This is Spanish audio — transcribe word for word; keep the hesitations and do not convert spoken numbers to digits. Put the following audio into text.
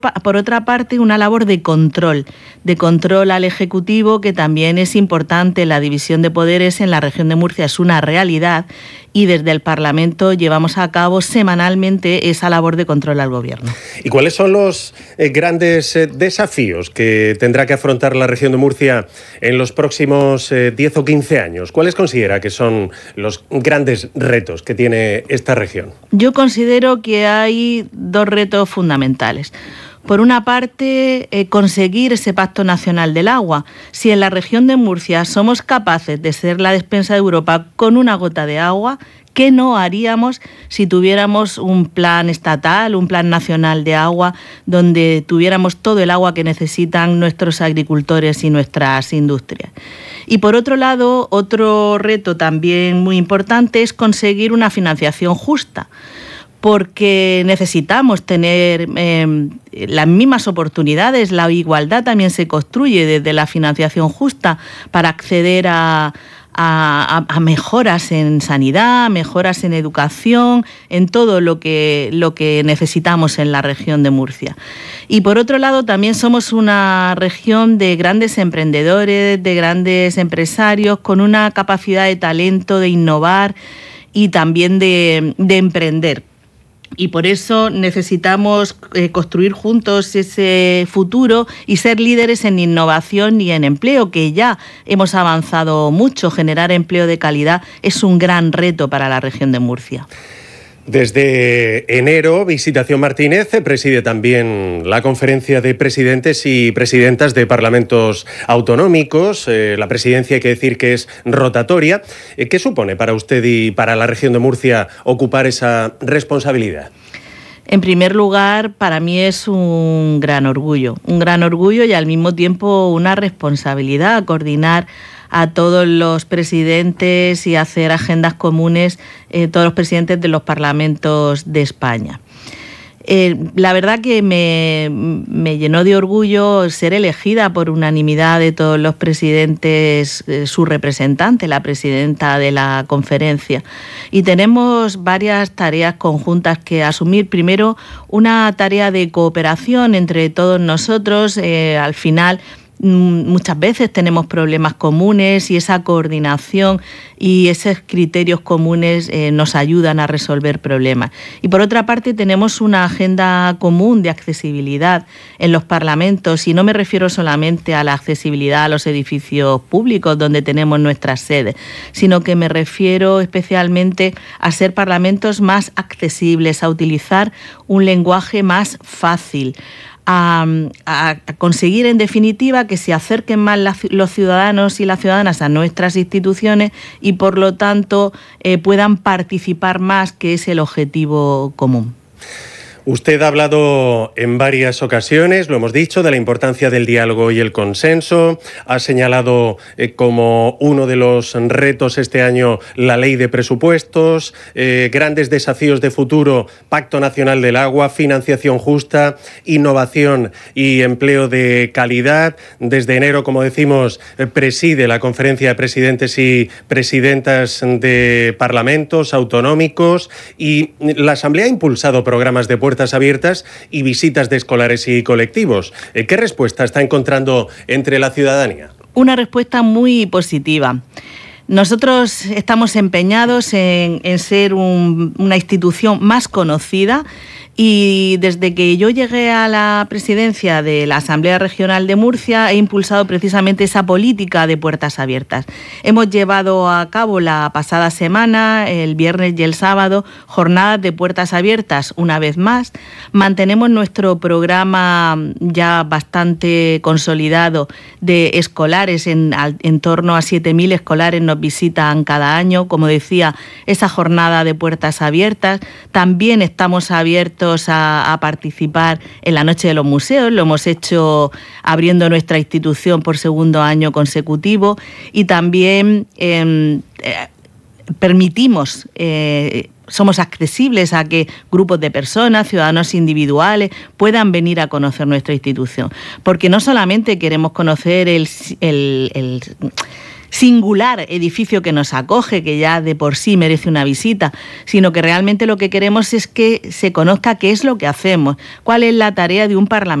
por otra parte, una labor de control, de control al Ejecutivo, que también es importante. La división de poderes en la región de Murcia es una realidad y desde el Parlamento llevamos a cabo semanalmente esa labor de control al Gobierno. ¿Y cuáles son los eh, grandes eh, desafíos que tendrá que afrontar la región de Murcia en los próximos eh, diez o quince años? ¿Cuáles considera que son los grandes retos que tiene esta región? Yo considero que hay dos retos fundamentales. Por una parte, eh, conseguir ese Pacto Nacional del Agua. Si en la región de Murcia somos capaces de ser la despensa de Europa con una gota de agua, ¿qué no haríamos si tuviéramos un plan estatal, un plan nacional de agua, donde tuviéramos todo el agua que necesitan nuestros agricultores y nuestras industrias? Y por otro lado, otro reto también muy importante es conseguir una financiación justa, porque necesitamos tener eh, las mismas oportunidades. La igualdad también se construye desde la financiación justa para acceder a, a, a mejoras en sanidad, mejoras en educación, en todo lo que, lo que necesitamos en la región de Murcia. Y por otro lado, también somos una región de grandes emprendedores, de grandes empresarios, con una capacidad de talento, de innovar y también de, de emprender. Y por eso necesitamos eh, construir juntos ese futuro y ser líderes en innovación y en empleo, que ya hemos avanzado mucho. Generar empleo de calidad es un gran reto para la región de Murcia. Desde enero, Visitación Martínez preside también la conferencia de presidentes y presidentas de parlamentos autonómicos. Eh, la presidencia, hay que decir que es rotatoria. Eh, ¿Qué supone para usted y para la región de Murcia ocupar esa responsabilidad? En primer lugar, para mí es un gran orgullo, un gran orgullo y al mismo tiempo una responsabilidad, coordinar a todos los presidentes y hacer agendas comunes, eh, todos los presidentes de los parlamentos de España. Eh, la verdad que me, me llenó de orgullo ser elegida por unanimidad de todos los presidentes, eh, su representante, la presidenta de la conferencia. Y tenemos varias tareas conjuntas que asumir. Primero, una tarea de cooperación entre todos nosotros. Eh, al final, muchas veces tenemos problemas comunes y esa coordinación y esos criterios comunes eh, nos ayudan a resolver problemas. Y por otra parte tenemos una agenda común de accesibilidad en los parlamentos, y no me refiero solamente a la accesibilidad a los edificios públicos donde tenemos nuestras sedes, sino que me refiero especialmente a ser parlamentos más accesibles, a utilizar un lenguaje más fácil, A, a conseguir en definitiva que se acerquen más la, los ciudadanos y las ciudadanas a nuestras instituciones y por lo tanto eh, puedan participar más, que es el objetivo común. Usted ha hablado en varias ocasiones, lo hemos dicho, de la importancia del diálogo y el consenso. Ha señalado eh, como uno de los retos este año la ley de presupuestos, eh, grandes desafíos de futuro, Pacto Nacional del Agua, financiación justa, innovación y empleo de calidad. Desde enero, como decimos, eh, preside la conferencia de presidentes y presidentas de parlamentos autonómicos, y la Asamblea ha impulsado programas de puertas abiertas y visitas de escolares y colectivos. ¿Qué respuesta está encontrando entre la ciudadanía? Una respuesta muy positiva. Nosotros estamos empeñados en, en ser un, una institución más conocida, y desde que yo llegué a la presidencia de la Asamblea Regional de Murcia he impulsado precisamente esa política de puertas abiertas. Hemos llevado a cabo la pasada semana, el viernes y el sábado, jornadas de puertas abiertas una vez más. Mantenemos nuestro programa ya bastante consolidado de escolares, en, en torno a siete mil escolares nos visitan cada año. Como decía, esa jornada de puertas abiertas. También estamos abiertos A, a participar en la Noche de los Museos. Lo hemos hecho abriendo nuestra institución por segundo año consecutivo, y también eh, eh, permitimos, eh, somos accesibles a que grupos de personas, ciudadanos individuales, puedan venir a conocer nuestra institución, porque no solamente queremos conocer el, el, el singular edificio que nos acoge, que ya de por sí merece una visita, sino que realmente lo que queremos es que se conozca qué es lo que hacemos, cuál es la tarea de un parlamentario